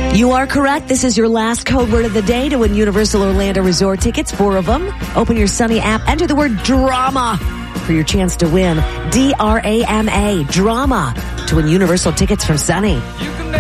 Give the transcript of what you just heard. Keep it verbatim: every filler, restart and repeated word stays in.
You are correct. This is your last code word of the day to win Universal Orlando Resort tickets, four of them. Open your Sunny app, enter the word drama for your chance to win. D R A M A, drama, to win Universal tickets from Sunny.